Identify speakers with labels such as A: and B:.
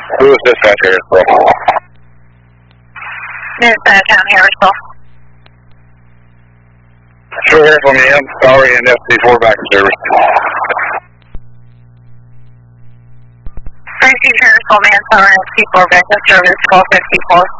A: Who is dispatch Harrisville?
B: Dispatch Town Harrisville.
A: Sure, Harrisville, ma'am. Sorry, and FC4 back in service.
B: Frankie Harrisville, Manpower, FC4 back in service, call 54.